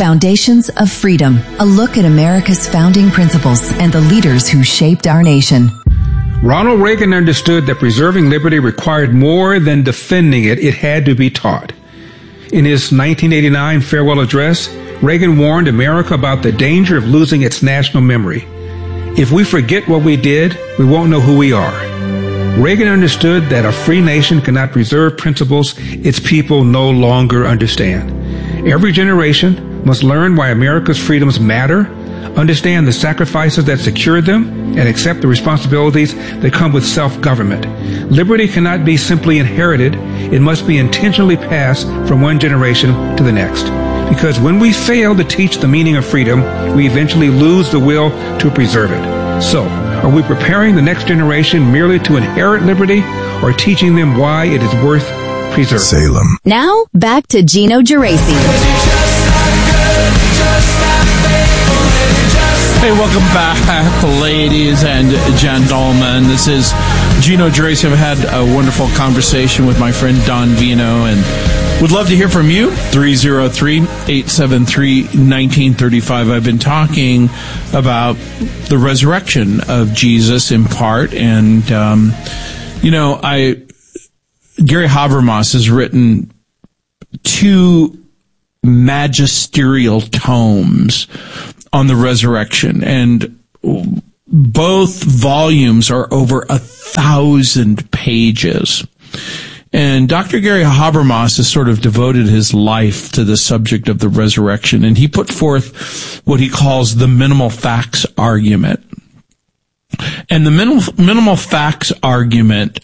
Foundations of Freedom, a look at America's founding principles and the leaders who shaped our nation. Ronald Reagan understood that preserving liberty required more than defending it. It had to be taught. In his 1989 farewell address, Reagan warned America about the danger of losing its national memory. If we forget what we did, we won't know who we are. Reagan understood that a free nation cannot preserve principles its people no longer understand. Every generation must learn why America's freedoms matter, understand the sacrifices that secured them, and accept the responsibilities that come with self-government. Liberty cannot be simply inherited. It must be intentionally passed from one generation to the next. Because when we fail to teach the meaning of freedom, we eventually lose the will to preserve it. So, are we preparing the next generation merely to inherit liberty, or teaching them why it is worth preserving? Salem. Now, back to Gino Geraci. Hey, welcome back, ladies and gentlemen. This is Gino Geraci. I've had a wonderful conversation with my friend Don Vino, and would love to hear from you. 303-873-1935. I've been talking about the resurrection of Jesus in part, and Gary Habermas has written 2 magisterial tomes on the resurrection, and both volumes are over 1,000 pages. And Dr. Gary Habermas has sort of devoted his life to the subject of the resurrection, and he put forth what he calls the minimal facts argument. And the minimal facts argument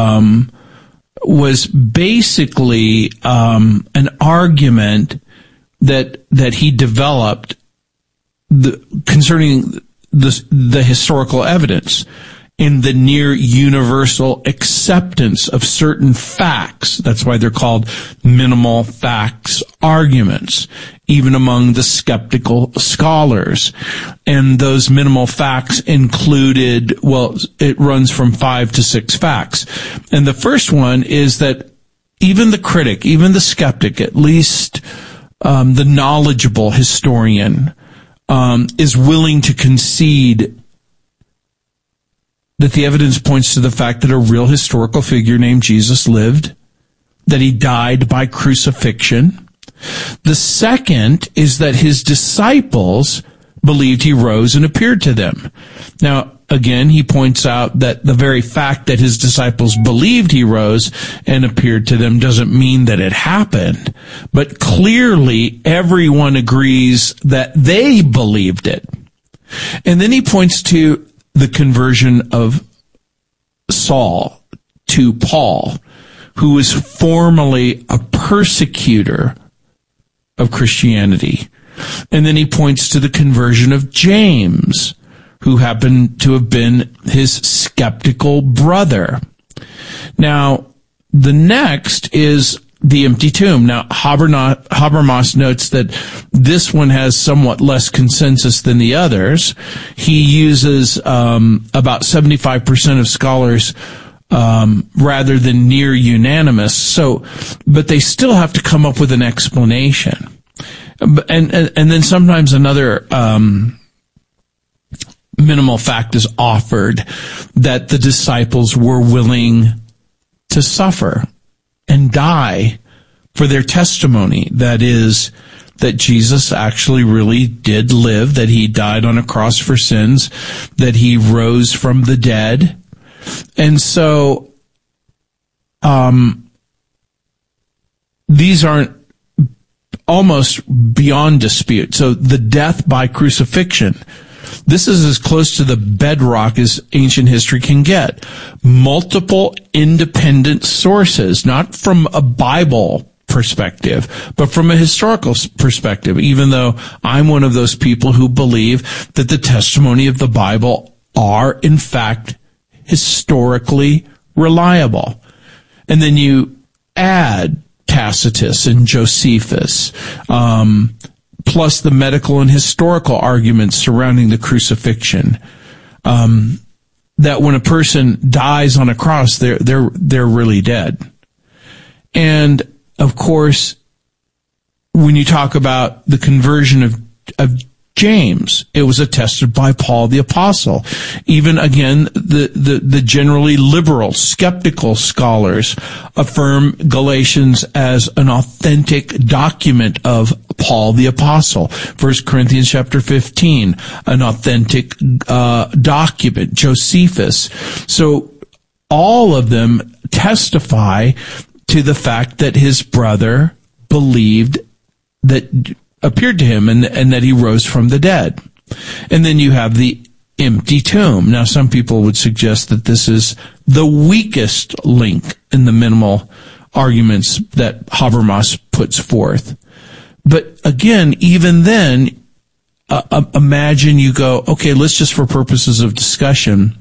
was basically an argument that he developed concerning the historical evidence in the near universal acceptance of certain facts. That's why they're called minimal facts arguments, even among the skeptical scholars. And those minimal facts included, it runs from 5 to 6 facts. And the first one is that even the critic, even the skeptic, at least the knowledgeable historian, is willing to concede that the evidence points to the fact that a real historical figure named Jesus lived, that he died by crucifixion. The second is that his disciples believed he rose and appeared to them. Now, again, he points out that the very fact that his disciples believed he rose and appeared to them doesn't mean that it happened. But clearly, everyone agrees that they believed it. And then he points to the conversion of Saul to Paul, who was formerly a persecutor of Christianity. And then he points to the conversion of James, who happened to have been his skeptical brother. Now, the next is the empty tomb. Now, Habermas notes that this one has somewhat less consensus than the others. He uses about 75% of scholars rather than near unanimous. But they still have to come up with an explanation. And then sometimes another minimal fact is offered, that the disciples were willing to suffer and die for their testimony. That is, that Jesus actually really did live, that he died on a cross for sins, that he rose from the dead. And so, these aren't almost beyond dispute. So the death by crucifixion, this is as close to the bedrock as ancient history can get. Multiple independent sources, not from a Bible perspective, but from a historical perspective, even though I'm one of those people who believe that the testimony of the Bible are, in fact, historically reliable. And then you add Tacitus and Josephus, plus the medical and historical arguments surrounding the crucifixion, that when a person dies on a cross, they're really dead. And of course, when you talk about the conversion of James, it was attested by Paul the Apostle. Even again, the generally liberal, skeptical scholars affirm Galatians as an authentic document of Paul the Apostle. 1 Corinthians chapter 15, an authentic document. Josephus. So all of them testify to the fact that his brother believed, that appeared to him, and that he rose from the dead. And then you have the empty tomb. Now, some people would suggest that this is the weakest link in the minimal arguments that Habermas puts forth. But again, even then, imagine you go, okay, let's just, for purposes of discussion,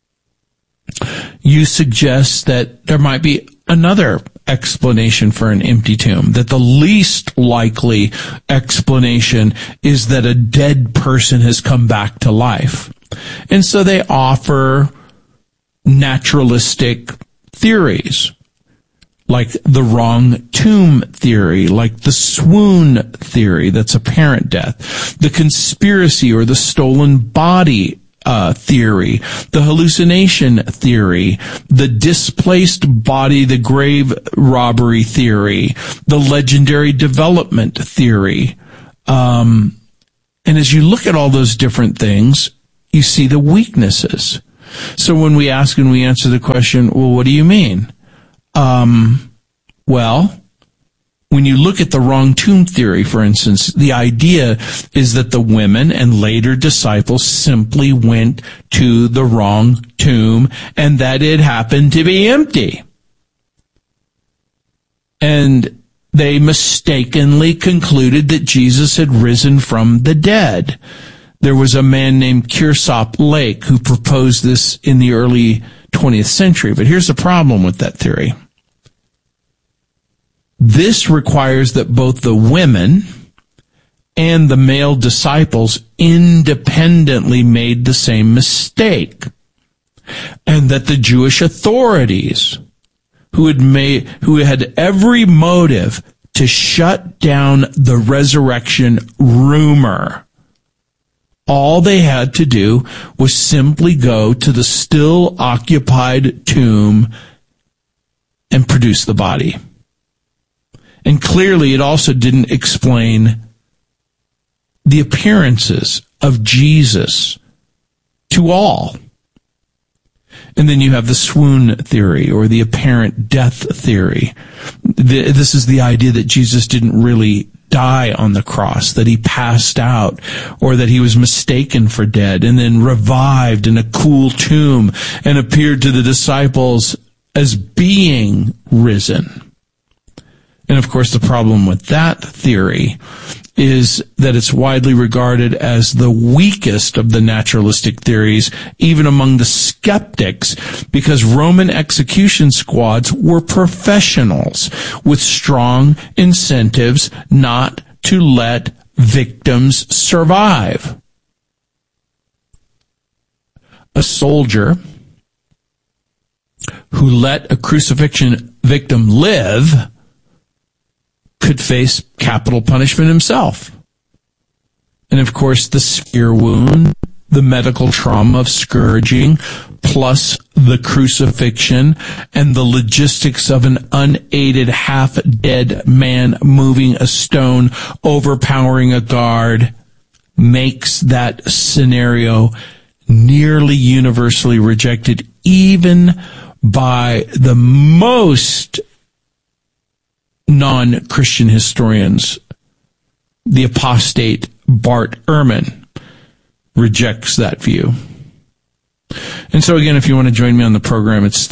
you suggest that there might be another explanation for an empty tomb, that the least likely explanation is that a dead person has come back to life. And so they offer naturalistic theories, like the wrong tomb theory, like the swoon theory, that's apparent death, the conspiracy or the stolen body theory, the hallucination theory, the displaced body, the grave robbery theory, the legendary development theory. And as you look at all those different things, you see the weaknesses. So when we ask and we answer the question, well, what do you mean? Well, when you look at the wrong tomb theory, for instance, the idea is that the women and later disciples simply went to the wrong tomb and that it happened to be empty. And they mistakenly concluded that Jesus had risen from the dead. There was a man named Kearsarge Lake who proposed this in the early 20th century. But here's the problem with that theory. This requires that both the women and the male disciples independently made the same mistake, and that the Jewish authorities, who had every motive to shut down the resurrection rumor, all they had to do was simply go to the still occupied tomb and produce the body. And clearly it also didn't explain the appearances of Jesus to all. And then you have the swoon theory, or the apparent death theory. This is the idea that Jesus didn't really die on the cross, that he passed out, or that he was mistaken for dead and then revived in a cool tomb and appeared to the disciples as being risen. And of course, the problem with that theory is that it's widely regarded as the weakest of the naturalistic theories, even among the skeptics, because Roman execution squads were professionals with strong incentives not to let victims survive. A soldier who let a crucifixion victim live could face capital punishment himself. And of course, the spear wound, the medical trauma of scourging, plus the crucifixion, and the logistics of an unaided, half-dead man moving a stone, overpowering a guard, makes that scenario nearly universally rejected, even by the most non-Christian historians. The apostate Bart Ehrman rejects that view. And so again, if you want to join me on the program, it's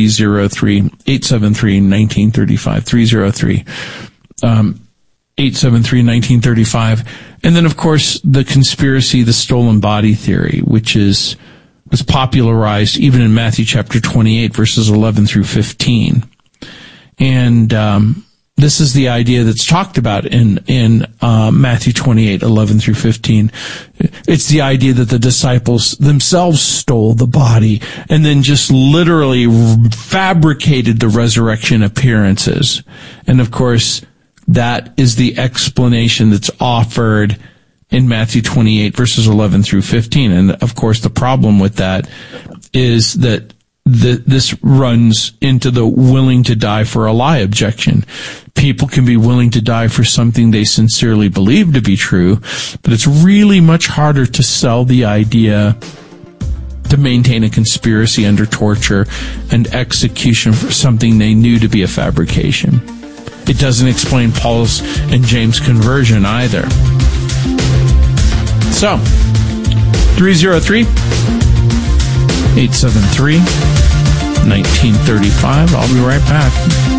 303-873-1935, 303-873-1935. And then, of course, the conspiracy, the stolen body theory, which was popularized even in Matthew chapter 28, verses 11 through 15. And this is the idea that's talked about in Matthew 28, 11 through 15. It's the idea that the disciples themselves stole the body and then just literally fabricated the resurrection appearances. And of course, that is the explanation that's offered in Matthew 28 verses 11 through 15. And of course, the problem with that is that this runs into the willing to die for a lie objection. People can be willing to die for something they sincerely believe to be true, but it's really much harder to sell the idea to maintain a conspiracy under torture and execution for something they knew to be a fabrication. It doesn't explain Paul's and James' conversion either. So, 303-873-1935. I'll be right back.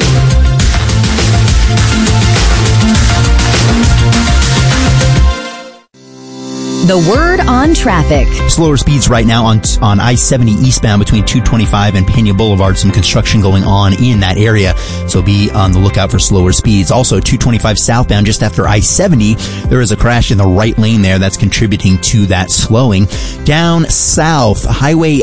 The word on traffic. Slower speeds right now on I-70 eastbound between 225 and Pena Boulevard. Some construction going on in that area, so be on the lookout for slower speeds. Also, 225 southbound just after I-70, there is a crash in the right lane there that's contributing to that slowing. Down south, Highway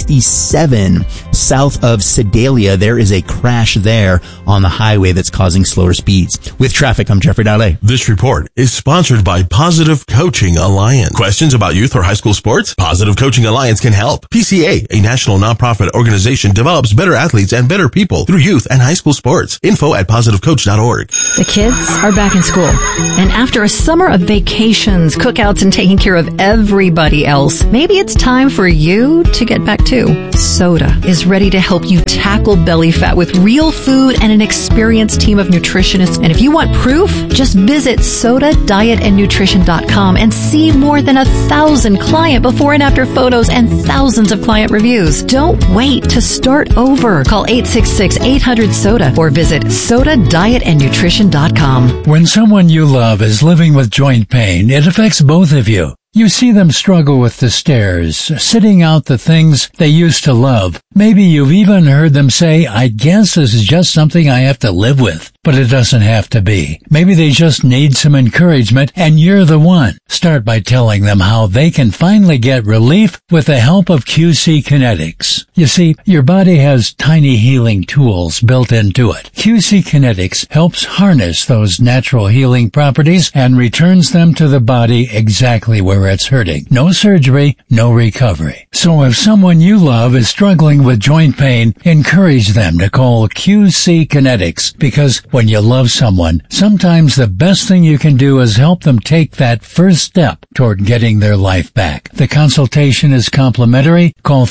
67, south of Sedalia, there is a crash there on the highway that's causing slower speeds. With traffic, I'm Jeffrey Dahle. This report is sponsored by Positive Coaching Alliance. Questions about youth or high school sports? Positive Coaching Alliance can help. PCA, a national nonprofit organization, develops better athletes and better people through youth and high school sports. Info at positivecoach.org. The kids are back in school. And after a summer of vacations, cookouts, and taking care of everybody else, maybe it's time for you to get back too. Soda is ready to help you tackle belly fat with real food and an experienced team of nutritionists. And if you want proof, just visit sodadietandnutrition.com and see more than 1,000 client before and after photos and thousands of client reviews. Don't wait to start over. Call 866-800-SODA or visit sodadietandnutrition.com. When someone you love is living with joint pain, it affects both of you. You see them struggle with the stairs, sitting out the things they used to love. Maybe you've even heard them say, I guess this is just something I have to live with. But it doesn't have to be. Maybe they just need some encouragement, and you're the one. Start by telling them how they can finally get relief with the help of QC Kinetics. You see, your body has tiny healing tools built into it. QC Kinetics helps harness those natural healing properties and returns them to the body exactly where it's hurting. No surgery, no recovery. So if someone you love is struggling with joint pain, encourage them to call QC Kinetics, because when you love someone, sometimes the best thing you can do is help them take that first step toward getting their life back. The consultation is complimentary. Call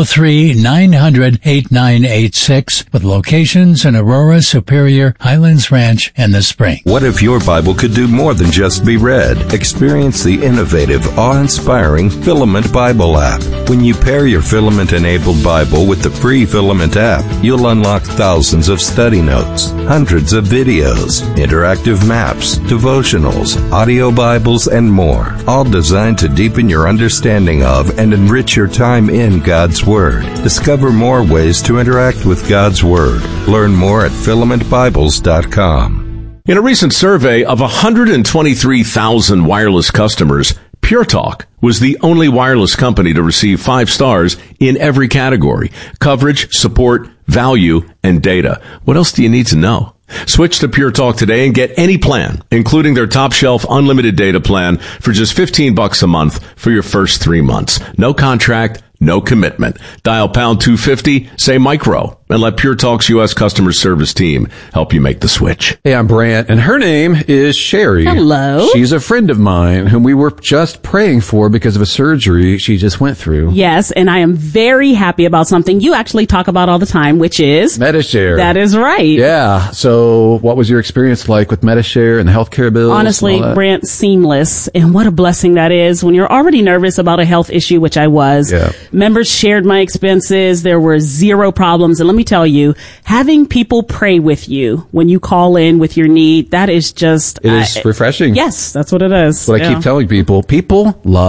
303-900-8986 with locations in Aurora, Superior, Highlands Ranch, and The Spring. What if your Bible could do more than just be read? Experience the innovative, awe-inspiring Filament Bible app. When you pair your Filament-enabled Bible with the free Filament app, you'll unlock thousands of study notes, hundreds of videos, interactive maps, devotionals, audio Bibles, and more, all designed to deepen your understanding of and enrich your time in God's Word. Discover more ways to interact with God's Word. Learn more at filamentbibles.com. In a recent survey of 123,000 wireless customers, Pure Talk was the only wireless company to receive 5 stars in every category: coverage, support, value, and data. What else do you need to know? Switch to Pure Talk today and get any plan, including their top shelf unlimited data plan, for just $15 a month for your first 3 months. No contract, no commitment. Dial pound 250, say micro, and let Pure Talk's U.S. customer service team help you make the switch. Hey, I'm Brant, and her name is Sherry. Hello. She's a friend of mine whom we were just praying for because of a surgery she just went through. Yes, and I am very happy about something you actually talk about all the time, which is Medi-Share. That is right. Yeah. So what was your experience like with Medi-Share and the healthcare bills? Honestly, Brant, seamless. And what a blessing that is when you're already nervous about a health issue, which I was. Yeah. Members shared my expenses. There were zero problems. And let me tell you, having people pray with you when you call in with your need, that is just... It is refreshing. Yes, that's what it is. What I keep telling people love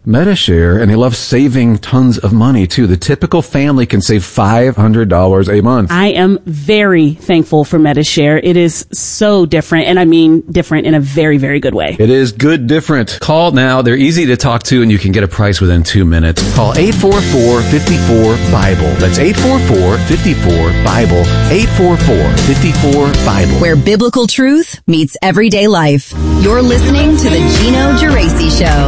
Medi-Share, and they love saving tons of money too. The typical family can save $500 a month. I am very thankful for Medi-Share. It is so different, and I mean different in a very, very good way. It is good different. Call now. They're easy to talk to, and you can get a price within 2 minutes. Call 844-54-BIBLE. That's 844-54-BIBLE. 844-54-BIBLE. Where biblical truth meets everyday life. You're listening to the Gino Geraci Show.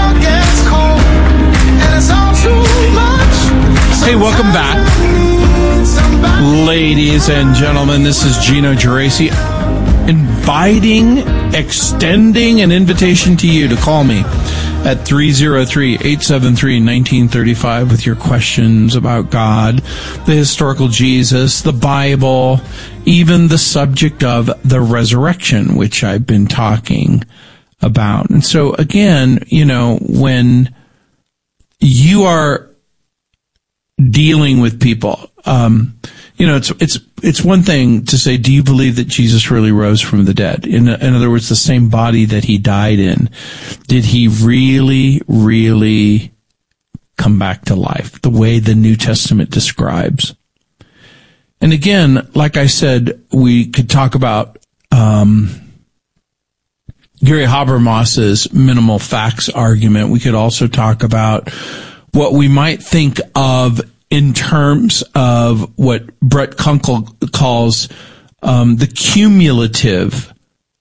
Hey, welcome back. Ladies and gentlemen, this is Gino Geraci extending an invitation to you to call me at 303-873-1935 with your questions about God, the historical Jesus, the Bible, even the subject of the resurrection, which I've been talking about. And so again, when you are dealing with people, it's one thing to say, do you believe that Jesus really rose from the dead? In other words, the same body that he died in, did he really, really come back to life the way the New Testament describes? And again, like I said, we could talk about Gary Habermas's minimal facts argument. We could also talk about what we might think of in terms of what Brett Kunkle calls the cumulative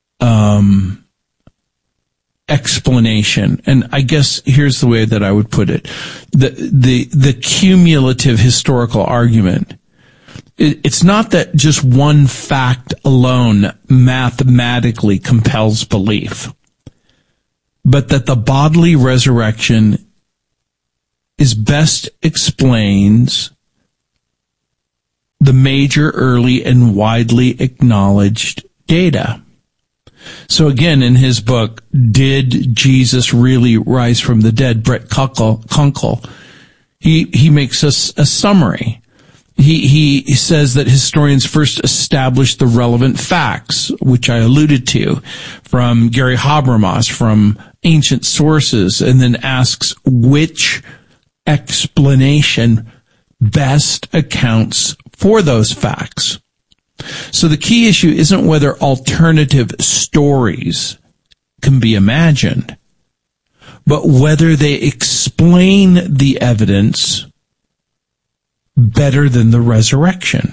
explanation. And I guess here's the way that I would put it. The cumulative historical argument. It's not that just one fact alone mathematically compels belief, but that the bodily resurrection is best explains the major, early, and widely acknowledged data. So again, in his book, Did Jesus Really Rise from the Dead? Brett Kunkle, he makes us a summary. He says that historians first established the relevant facts, which I alluded to, from Gary Habermas, from ancient sources, and then asks which explanation best accounts for those facts. So the key issue isn't whether alternative stories can be imagined, but whether they explain the evidence better than the resurrection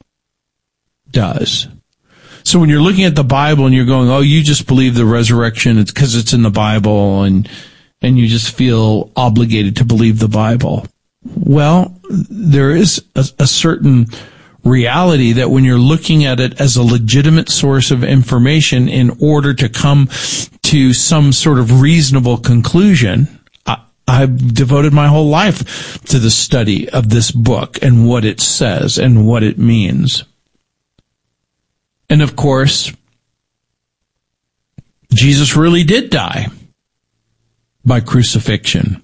does. So when you're looking at the Bible and you're going, oh, you just believe the resurrection, it's because it's in the Bible, and you just feel obligated to believe the Bible. Well, there is a certain reality that when you're looking at it as a legitimate source of information in order to come to some sort of reasonable conclusion, I've devoted my whole life to the study of this book and what it says and what it means. And of course, Jesus really did die by crucifixion.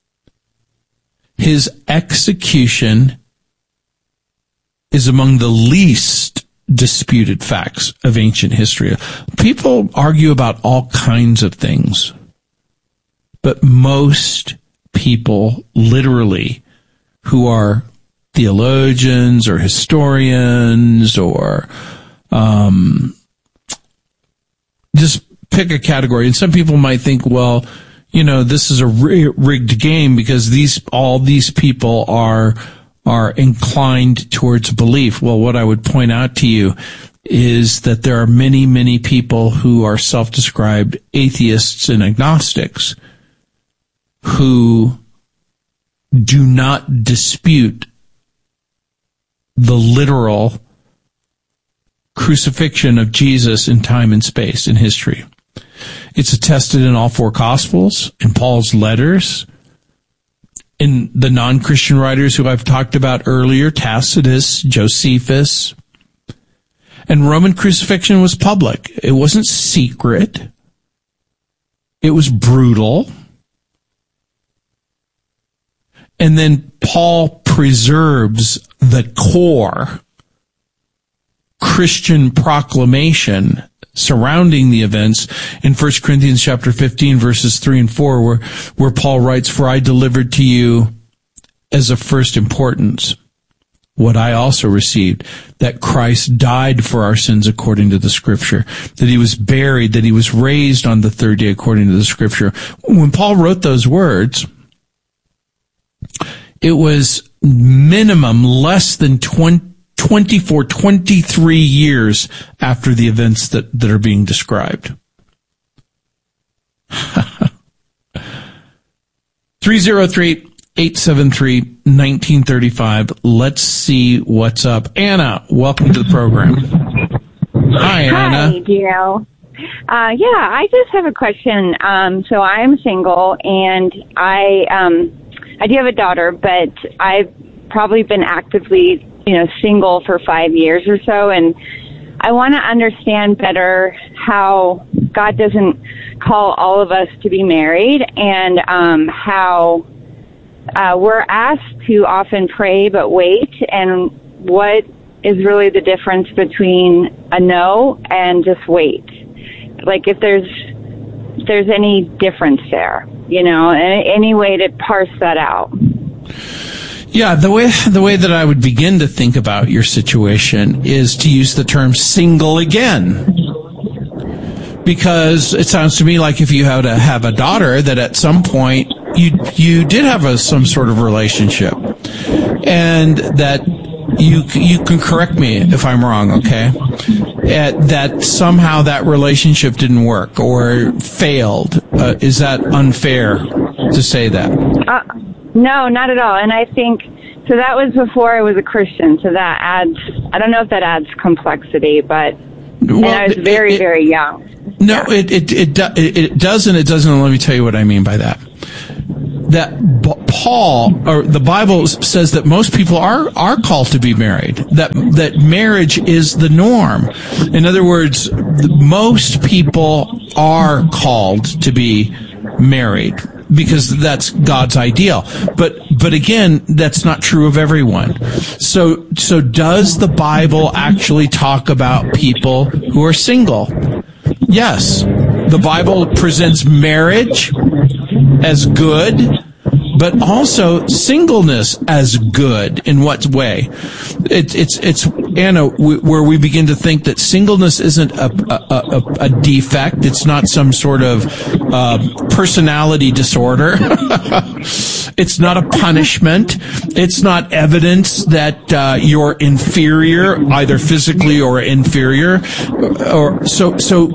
His execution is among the least disputed facts of ancient history. People argue about all kinds of things, but most people, literally, who are theologians or historians or just pick a category. And some people might think, well, this is a rigged game because all these people are inclined towards belief. Well, what I would point out to you is that there are many, many people who are self-described atheists and agnostics who do not dispute the literal crucifixion of Jesus in time and space in history. It's attested in all four Gospels, in Paul's letters, in the non-Christian writers who I've talked about earlier, Tacitus, Josephus. And Roman crucifixion was public. It wasn't secret. It was brutal. And then Paul preserves the core Christian proclamation surrounding the events in 1 Corinthians chapter 15 verses 3 and 4 where Paul writes, "For I delivered to you as of first importance what I also received, that Christ died for our sins according to the Scripture, that he was buried, that he was raised on the third day according to the Scripture." When Paul wrote those words, it was minimum less than 24, 23 years after the events that are being described. 303-873-1935. Let's see what's up. Anna, welcome to the program. Hi, Anna. Hi, Gino. I just have a question. So I'm single, and I do have a daughter, but I've probably been actively, single for 5 years or so, and I want to understand better how God doesn't call all of us to be married, and how we're asked to often pray but wait, and what is really the difference between a no and just wait. Like if there's any difference there, any way to parse that out. Yeah, the way that I would begin to think about your situation is to use the term single again. Because it sounds to me like if you had to have a daughter, that at some point you did have some sort of relationship. And that you can correct me if I'm wrong, okay? That somehow that relationship didn't work or failed. Is that unfair to say that? No, not at all. And I think, so that was before I was a Christian, so that adds, I don't know if that adds complexity, but and I was very, very young. No, yeah. It does and it doesn't. Let me tell you what I mean by that. That Paul, or the Bible says that most people are called to be married, that marriage is the norm. In other words, most people are called to be married, because that's God's ideal. But again, that's not true of everyone. So does the Bible actually talk about people who are single? Yes. The Bible presents marriage as good, but also singleness as good. In what way? It's Anna, where we begin to think that singleness isn't a defect. It's not some sort of personality disorder. It's not a punishment. It's not evidence that you're inferior, either physically or inferior. Or so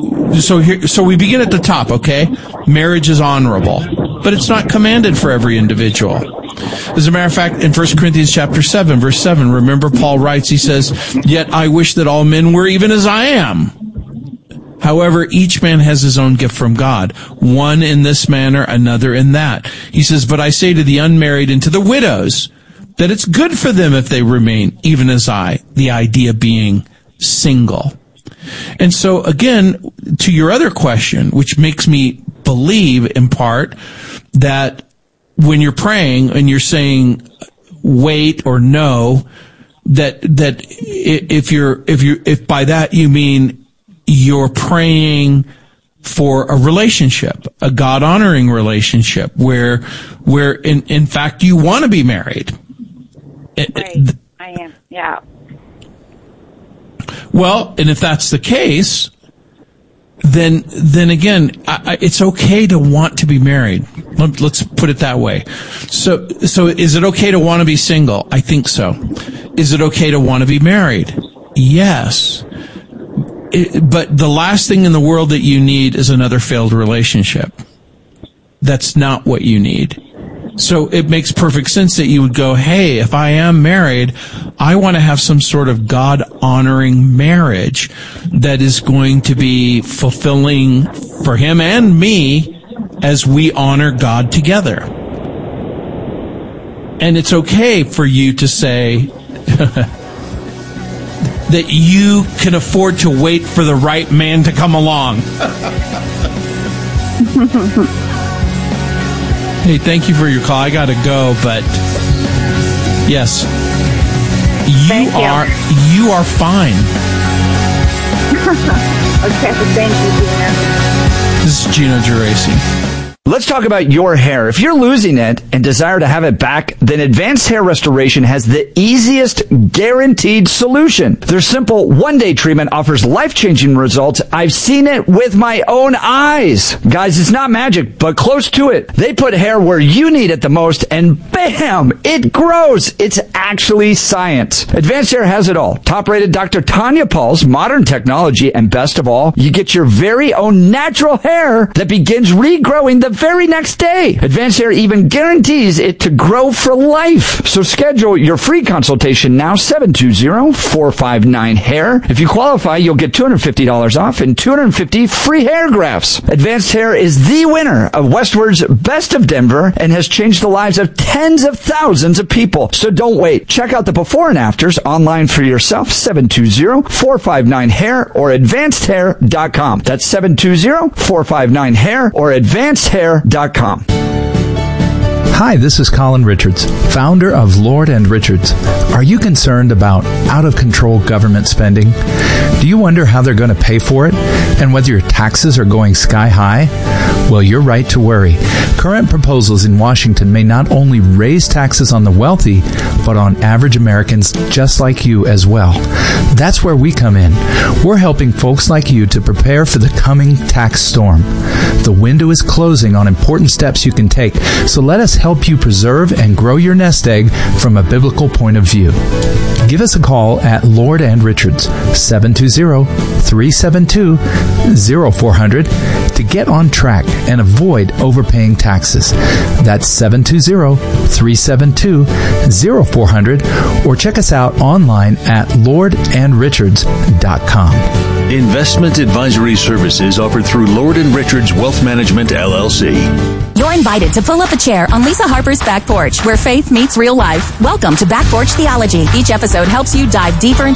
we begin at the top. Okay, marriage is honorable, but it's not commanded for every individual. As a matter of fact, in 1 Corinthians chapter 7, verse 7, remember Paul writes, he says, "Yet I wish that all men were even as I am. However, each man has his own gift from God, one in this manner, another in that." He says, "But I say to the unmarried and to the widows that it's good for them if they remain even as I," the idea being single. And so again, to your other question, which makes me believe in part that when you're praying and you're saying wait or no, that if by that you mean you're praying for a relationship, a God-honoring relationship, where in fact you want to be married. Right. I am. Yeah. Well, and if that's the case, then again, it's okay to want to be married. Let's put it that way. So is it okay to want to be single? I think so. Is it okay to want to be married? Yes. But the last thing in the world that you need is another failed relationship. That's not what you need. So it makes perfect sense that you would go, hey, if I am married, I want to have some sort of God-honoring marriage that is going to be fulfilling for him and me as we honor God together. And it's okay for you to say that you can afford to wait for the right man to come along. Hey, thank you for your call. I got to go, but yes, You are fine. Okay, thank you, Gina. This is Gino Geraci. Let's talk about your hair. If you're losing it and desire to have it back, then Advanced Hair Restoration has the easiest guaranteed solution. Their simple one-day treatment offers life-changing results. I've seen it with my own eyes. Guys, it's not magic, but close to it. They put hair where you need it the most, and bam, it grows. It's actually science. Advanced Hair has it all. Top-rated Dr. Tanya Paul's modern technology, and best of all, you get your very own natural hair that begins regrowing the very next day. Advanced Hair even guarantees it to grow for life. So schedule your free consultation now, 720-459-HAIR. If you qualify, you'll get $250 off and 250 free hair grafts. Advanced Hair is the winner of Westward's Best of Denver and has changed the lives of tens of thousands of people. So don't wait. Check out the before and afters online for yourself, 720-459-HAIR or advancedhair.com. That's 720-459-HAIR or advancedhair.com. Hi, this is Colin Richards, founder of Lord and Richards. Are you concerned about out-of-control government spending? Do you wonder how they're going to pay for it and whether your taxes are going sky high? Well, you're right to worry. Current proposals in Washington may not only raise taxes on the wealthy, but on average Americans just like you as well. That's where we come in. We're helping folks like you to prepare for the coming tax storm. The window is closing on important steps you can take, so let us help you preserve and grow your nest egg from a biblical point of view. Give us a call at Lord and Richards, 720-372-0400 to get on track and avoid overpaying taxes. That's 720-372-0400 or check us out online at lordandrichards.com. Investment advisory services offered through Lord & Richards Wealth Management, LLC. You're invited to pull up a chair on Lisa Harper's Back Porch, where faith meets real life. Welcome to Back Porch Theology. Each episode helps you dive deeper into